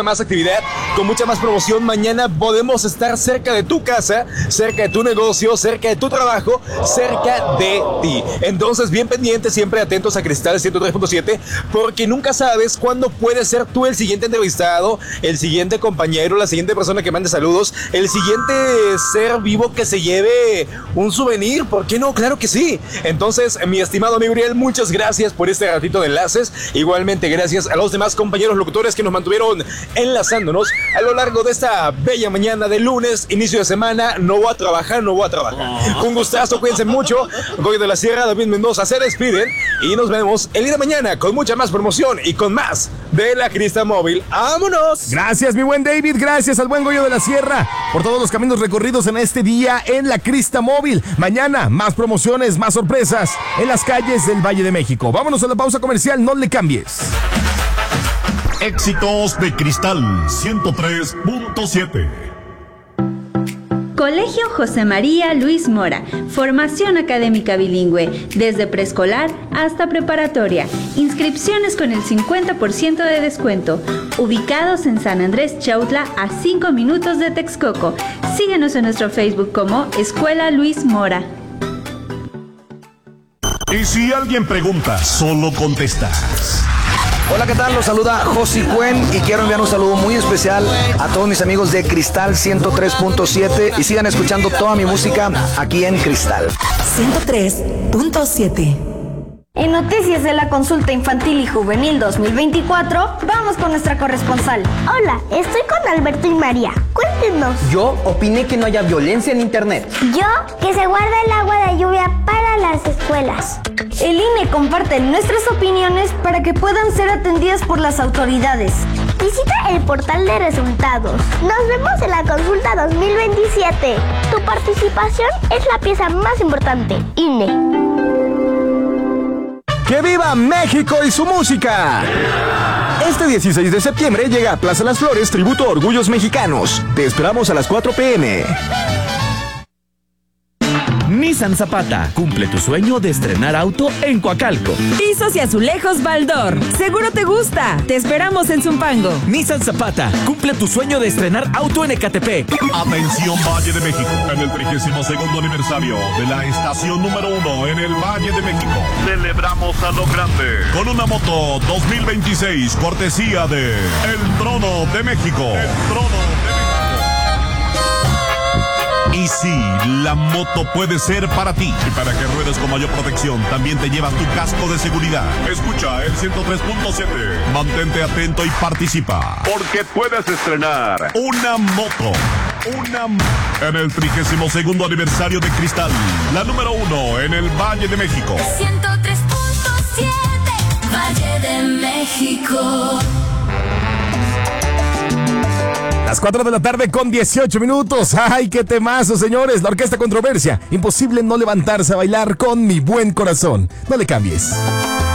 mucha más actividad, con mucha más promoción. Mañana podemos estar cerca de tu casa, cerca de tu negocio, cerca de tu trabajo, cerca de ti. Entonces, bien pendientes, siempre atentos a Cristal 103.7, porque nunca sabes cuándo puedes ser tú el siguiente entrevistado, el siguiente compañero, la siguiente persona que mande saludos, el siguiente ser vivo que se lleve un souvenir. ¿Por qué no? Claro que sí. Entonces, mi estimado amigo Uriel, muchas gracias por este ratito de enlaces. Igualmente, gracias a los demás compañeros locutores que nos mantuvieron enlazándonos a lo largo de esta bella mañana de lunes, inicio de semana. No voy a trabajar. Un gustazo, cuídense mucho. Goyo de la Sierra, David Mendoza se despiden y nos vemos el día de mañana con mucha más promoción y con más de la Crista Móvil. ¡Vámonos! Gracias, mi buen David. Gracias al buen Goyo de la Sierra por todos los caminos recorridos en este día en la Crista Móvil. Mañana, más promociones, más sorpresas en las calles del Valle de México. Vámonos a la pausa comercial, no le cambies. Éxitos de Cristal 103.7. Colegio José María Luis Mora, formación académica bilingüe, desde preescolar hasta preparatoria, inscripciones con el 50% de descuento, ubicados en San Andrés Chautla a 5 minutos de Texcoco. Síguenos en nuestro Facebook como Escuela Luis Mora. Y si alguien pregunta, solo contestas. Hola, ¿qué tal? Los saluda Josi Cuen y quiero enviar un saludo muy especial a todos mis amigos de Cristal 103.7 y sigan escuchando toda mi música aquí en Cristal 103.7. En noticias de la consulta infantil y juvenil 2024, vamos con nuestra corresponsal. Hola, estoy con Alberto y María. Cuéntenos. Yo opiné que no haya violencia en internet. Yo, que se guarda el agua de lluvia para las escuelas. El INE comparte nuestras opiniones para que puedan ser atendidas por las autoridades. Visita el portal de resultados. Nos vemos en la consulta 2027. Tu participación es la pieza más importante. INE. ¡Que viva México y su música! Este 16 de septiembre llega a Plaza Las Flores Tributo a Orgullos Mexicanos. Te esperamos a las 4 p.m. Nissan Zapata, cumple tu sueño de estrenar auto en Coacalco. Pisos y azulejos Baldor, seguro te gusta. Te esperamos en Zumpango. Nissan Zapata, cumple tu sueño de estrenar auto en Ecatepec. Atención Valle de México, en el 32º aniversario de la estación número 1 en el Valle de México. Celebramos a lo grande con una moto 2026 cortesía de El Trono de México. El Trono de México. Y sí, la moto puede ser para ti. Y para que ruedes con mayor protección, también te llevas tu casco de seguridad. Escucha el 103.7. Mantente atento y participa, porque puedes estrenar una moto. En el 32º aniversario de Cristal, la número 1 en el Valle de México. 103.7, Valle de México. Las 4 de la tarde con 18 minutos. ¡Ay, qué temazo, señores! La Orquesta Controversia. Imposible no levantarse a bailar con Mi Buen Corazón. No le cambies.